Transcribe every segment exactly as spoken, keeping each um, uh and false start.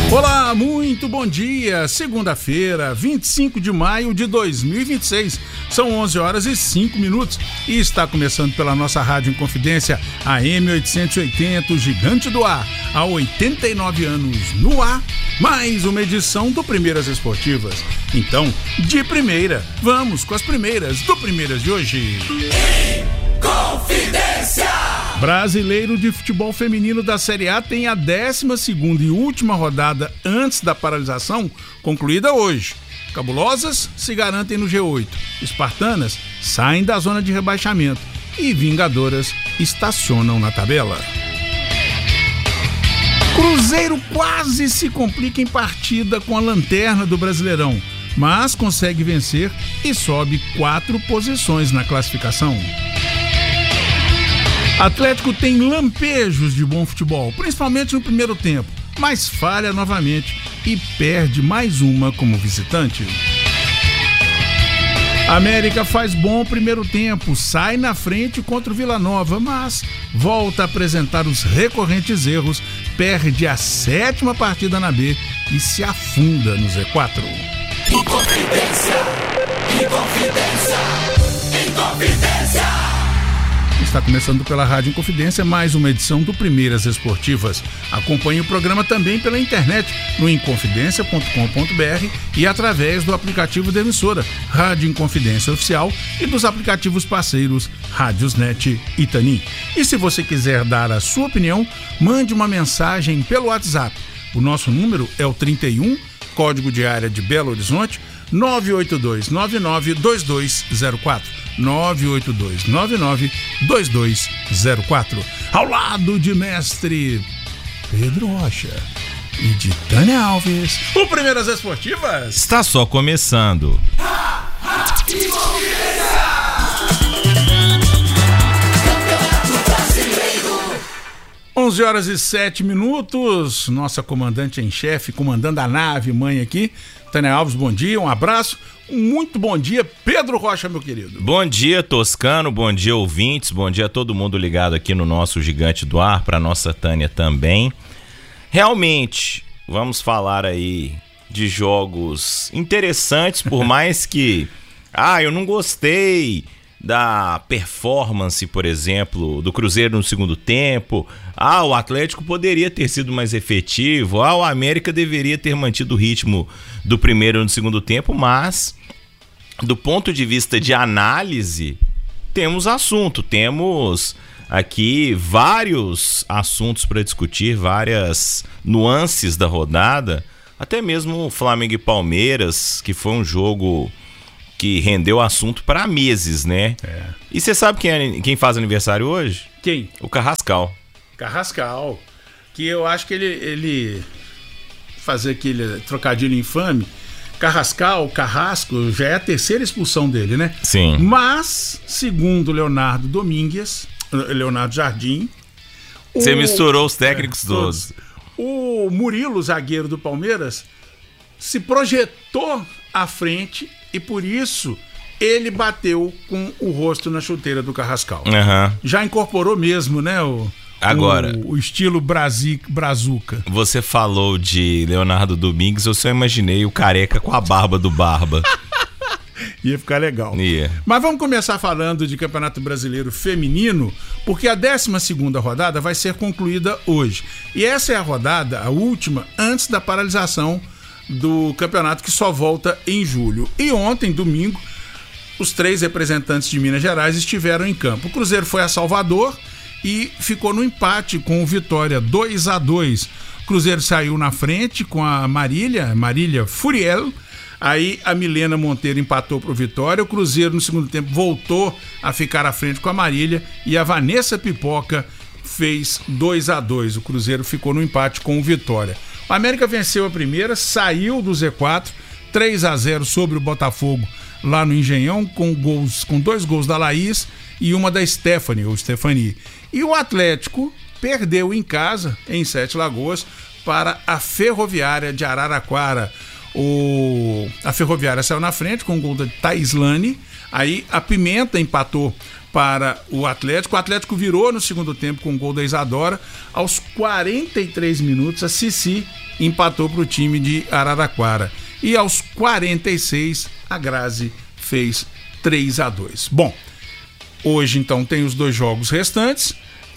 Olá, muito bom dia. Segunda-feira, vinte e cinco de maio de dois mil e vinte e seis. São onze horas e cinco minutos e está começando pela nossa Rádio Inconfidência, A M oitocentos e oitenta, o Gigante do Ar. Há oitenta e nove anos no ar, mais uma edição do Primeiras Esportivas. Então, de primeira, vamos com as primeiras do Primeiras de hoje. Inconfidência! Brasileiro de Futebol Feminino da Série A tem a décima segunda e última rodada antes da paralisação, concluída hoje. Cabulosas se garantem no G oito, Espartanas saem da zona de rebaixamento e Vingadoras estacionam na tabela. Cruzeiro quase se complica em partida com a lanterna do Brasileirão, mas consegue vencer e sobe quatro posições na classificação. Atlético tem lampejos de bom futebol, principalmente no primeiro tempo, mas falha novamente e perde mais uma como visitante. América faz bom primeiro tempo, sai na frente contra o Vila Nova, mas volta a apresentar os recorrentes erros, perde a sétima partida na B e se afunda no Z quatro. Inconfidência, Inconfidência, Inconfidência. Está começando pela Rádio Inconfidência mais uma edição do Primeiras Esportivas. Acompanhe o programa também pela internet no inconfidência ponto com ponto b r e através do aplicativo da emissora Rádio Inconfidência Oficial e dos aplicativos parceiros Rádiosnet e Tanin. E se você quiser dar a sua opinião, mande uma mensagem pelo WhatsApp. O nosso número é o trinta e um, código de área de Belo Horizonte, nove oito dois nove nove dois dois zero quatro. nove oito dois nove nove dois dois zero quatro. Ao lado de mestre Pedro Rocha e de Tânia Alves, o Primeiras Esportivas está só começando. onze horas e sete minutos. Nossa comandante em chefe, comandando a nave mãe aqui, Tânia Alves, bom dia, um abraço. Muito bom dia, Pedro Rocha, meu querido. Bom dia, Toscano, bom dia, ouvintes, bom dia a todo mundo ligado aqui no nosso Gigante do Ar, para nossa Tânia também. Realmente, vamos falar aí de jogos interessantes, por mais que, ah, eu não gostei da performance, por exemplo, do Cruzeiro no segundo tempo. Ah, o Atlético poderia ter sido mais efetivo. Ah, o América deveria ter mantido o ritmo do primeiro e do segundo tempo, mas do ponto de vista de análise, temos assunto, temos aqui vários assuntos para discutir, várias nuances da rodada, até mesmo Flamengo e Palmeiras, que foi um jogo que rendeu assunto para meses, né? É. E você sabe quem, é, quem faz aniversário hoje? Quem? O Carrascal. Carrascal, que eu acho que ele, ele fazer aquele trocadilho infame, Carrascal, Carrasco, já é a terceira expulsão dele, né? Sim. Mas, segundo Leonardo Domingues, Leonardo Jardim... Você o, misturou os técnicos é, todos. todos. O Murilo, zagueiro do Palmeiras, se projetou à frente e por isso ele bateu com o rosto na chuteira do Carrascal. Uhum. Já incorporou mesmo, né, o, Agora, o, o estilo Brasi, brazuca. Você falou de Leonardo Domingues, eu só imaginei o careca com a barba do Barba. Ia ficar legal. Yeah. Mas vamos começar falando de Campeonato Brasileiro Feminino, porque a décima segunda rodada vai ser concluída hoje. E essa é a rodada, a última, antes da paralisação do campeonato, que só volta em julho. E ontem, domingo, os três representantes de Minas Gerais estiveram em campo. O Cruzeiro foi a Salvador e ficou no empate com o Vitória dois a dois. O Cruzeiro saiu na frente com a Marília, Marília Furiel. Aí a Milena Monteiro empatou para o Vitória. O Cruzeiro no segundo tempo voltou a ficar à frente com a Marília e a Vanessa Pipoca fez dois a dois. O Cruzeiro ficou no empate com o Vitória. O América venceu a primeira, saiu do Z quatro, três a zero sobre o Botafogo lá no Engenhão, com, gols, com dois gols da Laís e uma da Stephanie, ou Stephanie. E o Atlético perdeu em casa, em Sete Lagoas, para a Ferroviária de Araraquara. O... A Ferroviária saiu na frente com o gol da Taislane, aí a Pimenta empatou para o Atlético. O Atlético virou no segundo tempo com o gol da Isadora. Aos quarenta e três minutos, a Cici empatou para o time de Araraquara. E aos quarenta e seis, a Grazi fez três a dois. Bom, hoje então tem os dois jogos restantes,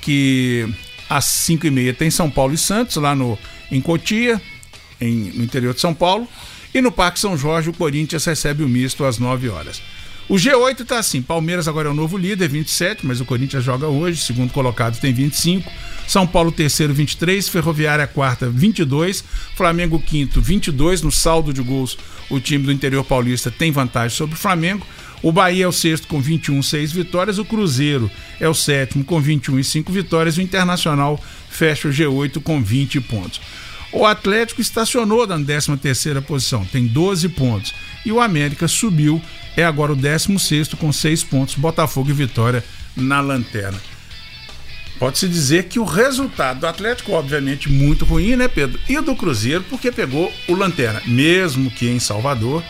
que às cinco e meia tem São Paulo e Santos, lá no, em Cotia, em, no interior de São Paulo. E no Parque São Jorge, o Corinthians recebe o misto às nove horas. O G oito tá assim, Palmeiras agora é o novo líder, vinte e sete, mas o Corinthians joga hoje, segundo colocado tem vinte e cinco, São Paulo terceiro, vinte e três, Ferroviária quarta, vinte e dois, Flamengo quinto, vinte e dois, no saldo de gols o time do interior paulista tem vantagem sobre o Flamengo, o Bahia é o sexto com vinte e um, seis vitórias, o Cruzeiro é o sétimo com vinte e um e cinco vitórias, o Internacional fecha o G oito com vinte pontos. O Atlético estacionou na décima terceira posição, tem doze pontos, e o América subiu, é agora o décimo sexto com seis pontos, Botafogo e Vitória na lanterna. Pode-se dizer que o resultado do Atlético, obviamente, muito ruim, né, Pedro? E o do Cruzeiro, porque pegou o lanterna, mesmo que em Salvador.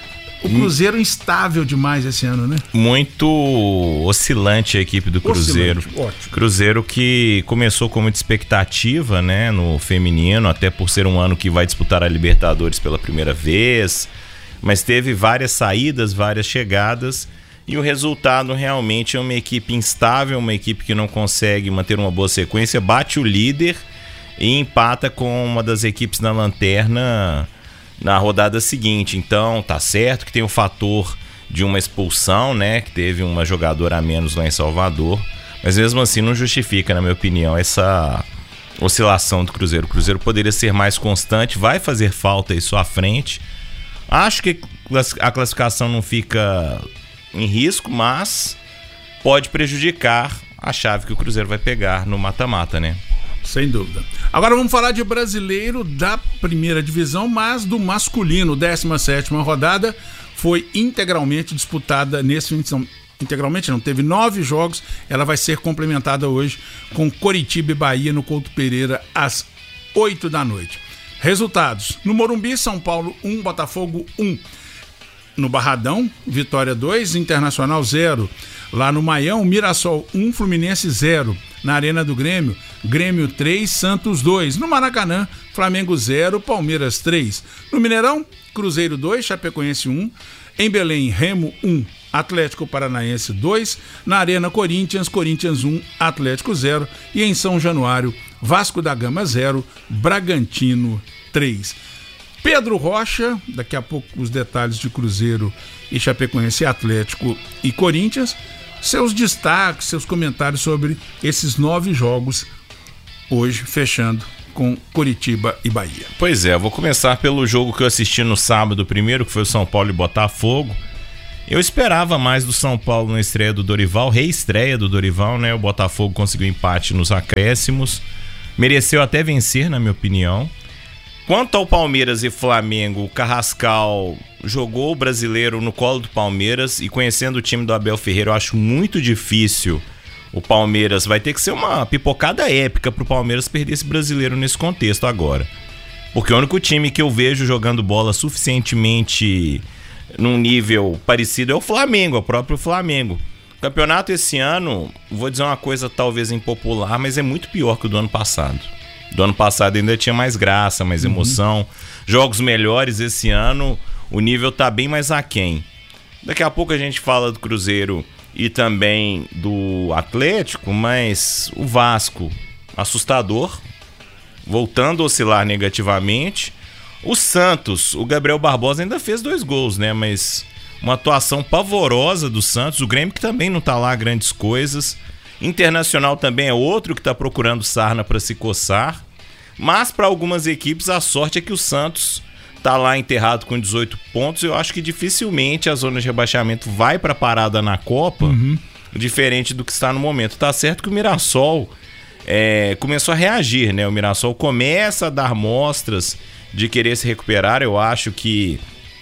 O Cruzeiro instável demais esse ano, né? Muito oscilante a equipe do Cruzeiro. Oscilante, ótimo. Cruzeiro que começou com muita expectativa, né, no feminino, até por ser um ano que vai disputar a Libertadores pela primeira vez, mas teve várias saídas, várias chegadas, e o resultado realmente é uma equipe instável, uma equipe que não consegue manter uma boa sequência, bate o líder e empata com uma das equipes na lanterna na rodada seguinte. Então tá certo que tem o fator de uma expulsão, né, que teve uma jogadora a menos lá em Salvador, mas mesmo assim não justifica, na minha opinião, essa oscilação do Cruzeiro. O Cruzeiro poderia ser mais constante, vai fazer falta isso à frente. Acho que a classificação não fica em risco, mas pode prejudicar a chave que o Cruzeiro vai pegar no mata-mata, né? Sem dúvida. Agora vamos falar de brasileiro da primeira divisão, mas do masculino. décima sétima rodada foi integralmente disputada nesse fim de semana. Integralmente não, teve nove jogos. Ela vai ser complementada hoje com Coritiba e Bahia no Couto Pereira às oito da noite. Resultados: no Morumbi, São Paulo um, Botafogo um. No Barradão, Vitória dois, Internacional zero. Lá no Maião, Mirassol um, Fluminense zero. Na Arena do Grêmio, Grêmio três, Santos dois. No Maracanã, Flamengo zero, Palmeiras três. No Mineirão, Cruzeiro dois, Chapecoense um. Em Belém, Remo um, Atlético Paranaense dois. Na Arena Corinthians, Corinthians um, Atlético zero. E em São Januário, Vasco da Gama zero, Bragantino três. Pedro Rocha, daqui a pouco os detalhes de Cruzeiro e Chapecoense, Atlético e Corinthians. Seus destaques, seus comentários sobre esses nove jogos hoje, fechando com Coritiba e Bahia. Pois é, vou começar pelo jogo que eu assisti no sábado primeiro, que foi o São Paulo e Botafogo. Eu esperava mais do São Paulo na estreia do Dorival, reestreia do Dorival, né? O Botafogo conseguiu empate nos acréscimos, mereceu até vencer, na minha opinião. Quanto ao Palmeiras e Flamengo, o Carrascal jogou o brasileiro no colo do Palmeiras, e conhecendo o time do Abel Ferreira, eu acho muito difícil. O Palmeiras vai ter que ser uma pipocada épica pro Palmeiras perder esse brasileiro nesse contexto agora. Porque o único time que eu vejo jogando bola suficientemente num nível parecido é o Flamengo, é o próprio Flamengo. O campeonato esse ano, vou dizer uma coisa talvez impopular, mas é muito pior que o do ano passado. Do ano passado ainda tinha mais graça, mais emoção, uhum. Jogos melhores. Esse ano o nível tá bem mais aquém. Daqui a pouco a gente fala do Cruzeiro e também do Atlético, mas o Vasco, assustador, voltando a oscilar negativamente. O Santos, o Gabriel Barbosa ainda fez dois gols, né? Mas uma atuação pavorosa do Santos. O Grêmio que também não tá lá grandes coisas. Internacional também é outro que está procurando sarna para se coçar, mas para algumas equipes a sorte é que o Santos está lá enterrado com dezoito pontos. Eu acho que dificilmente a zona de rebaixamento vai para a parada na Copa, uhum. Diferente do que está no momento. Tá certo que o Mirassol é, começou a reagir, né? O Mirassol começa a dar mostras de querer se recuperar. Eu acho que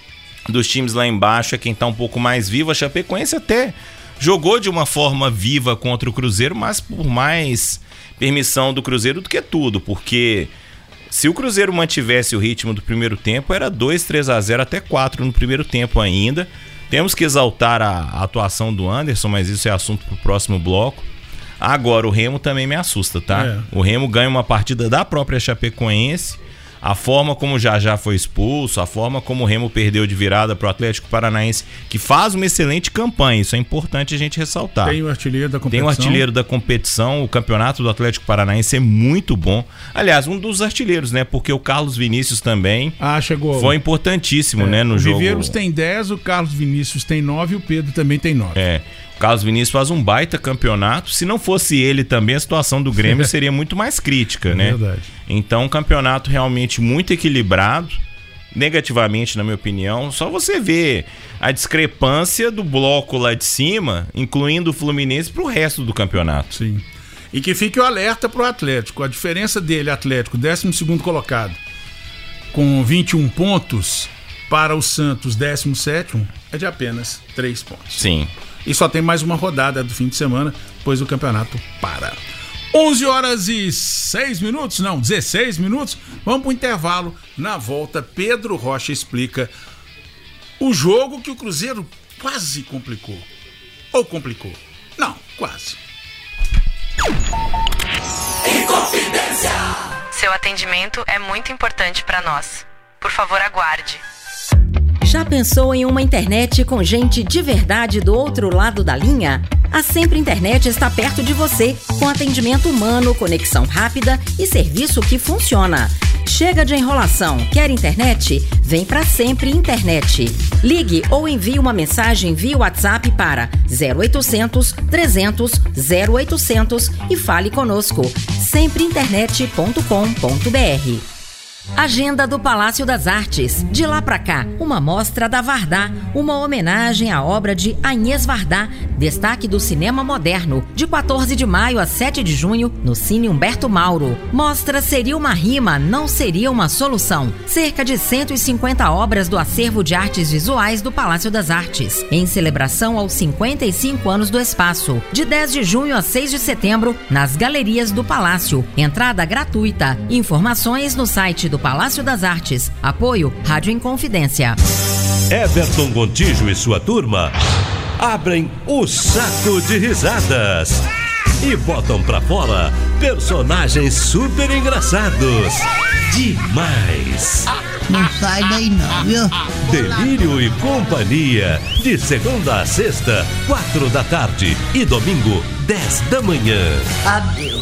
dos times lá embaixo é quem está um pouco mais vivo. A Chapecoense até jogou de uma forma viva contra o Cruzeiro, mas por mais permissão do Cruzeiro do que tudo, porque se o Cruzeiro mantivesse o ritmo do primeiro tempo, era dois, três a zero, até quatro no primeiro tempo ainda. Temos que exaltar a, a atuação do Anderson, mas isso é assunto pro próximo bloco. Agora, o Remo também me assusta, tá? É. O Remo ganha uma partida da própria Chapecoense. A forma como o Jajá foi expulso, a forma como o Remo perdeu de virada pro Atlético Paranaense, que faz uma excelente campanha, isso é importante a gente ressaltar. Tem o artilheiro da competição. Tem o artilheiro da competição, o campeonato do Atlético Paranaense é muito bom. Aliás, um dos artilheiros, né? Porque o Carlos Vinícius também ah, chegou. foi importantíssimo, é, né, no o jogo. O Viveiros tem dez, o Carlos Vinícius tem nove e o Pedro também tem nove. É. O Carlos Vinícius faz um baita campeonato. Se não fosse ele também, a situação do Grêmio seria muito mais crítica, é né? Verdade. Então, um campeonato realmente muito equilibrado, negativamente, na minha opinião. Só você vê a discrepância do bloco lá de cima, incluindo o Fluminense, pro resto do campeonato. Sim. E que fique o alerta pro Atlético. A diferença dele, Atlético, décimo segundo colocado, com vinte e um pontos, para o Santos, décimo sétimo, é de apenas três pontos. Sim. E só tem mais uma rodada do fim de semana, depois o campeonato para. onze horas e seis minutos, não, dezesseis minutos. Vamos pro intervalo. Na volta, Pedro Rocha explica o jogo que o Cruzeiro quase complicou. Ou complicou? Não, quase. Inconfidência. Seu atendimento é muito importante para nós. Por favor, aguarde. Já pensou em uma internet com gente de verdade do outro lado da linha? A Sempre Internet está perto de você, com atendimento humano, conexão rápida e serviço que funciona. Chega de enrolação, quer internet? Vem pra Sempre Internet. Ligue ou envie uma mensagem via WhatsApp para zero oitocentos, trezentos, zero oitocentos e fale conosco. sempre internet ponto com ponto b r. Agenda do Palácio das Artes. De lá pra cá, uma mostra da Vardá, uma homenagem à obra de Agnès Varda, destaque do cinema moderno, de quatorze de maio a sete de junho, no Cine Humberto Mauro. Mostra Seria uma Rima, Não Seria uma Solução. Cerca de cento e cinquenta obras do acervo de artes visuais do Palácio das Artes, em celebração aos cinquenta e cinco anos do espaço. De dez de junho a seis de setembro, nas galerias do Palácio. Entrada gratuita. Informações no site do do Palácio das Artes. Apoio Rádio Inconfidência. Everton Gontijo e sua turma abrem o saco de risadas e botam pra fora personagens super engraçados. Demais! Não sai daí não, viu? Delírio e Companhia, de segunda a sexta, quatro da tarde e domingo, dez da manhã. Adeus.